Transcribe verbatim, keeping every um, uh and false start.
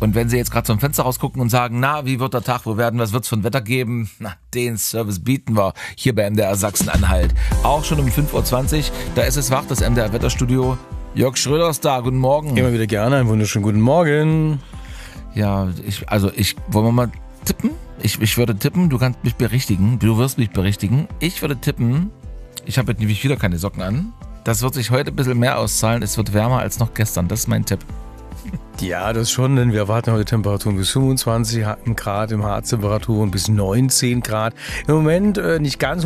Und wenn Sie jetzt gerade zum Fenster rausgucken und sagen, na, wie wird der Tag, wo werden, was wird's für ein Wetter geben? Na, den Service bieten wir hier bei M D R Sachsen-Anhalt. Auch schon um fünf Uhr zwanzig, da ist es wach, das M D R Wetterstudio. Jörg Schröder ist da, guten Morgen. Immer wieder gerne, einen wunderschönen guten Morgen. Ja, ich, also ich, wollen wir mal tippen? Ich, ich würde tippen, du kannst mich berichtigen, du wirst mich berichtigen. Ich würde tippen, ich habe jetzt nämlich wieder keine Socken an. Das wird sich heute ein bisschen mehr auszahlen, es wird wärmer als noch gestern, das ist mein Tipp. Ja, das schon, denn wir erwarten heute Temperaturen bis fünfundzwanzig Grad im Harz, Temperaturen bis neunzehn Grad. Im Moment äh, nicht ganz